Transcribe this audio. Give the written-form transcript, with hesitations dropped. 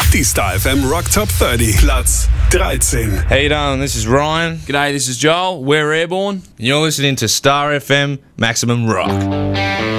Die Star FM Rock Top 30, Platz 13. How you doing? This is Ryan. G'day, this is Joel. We're Airborne. You're listening to Star FM Maximum Rock.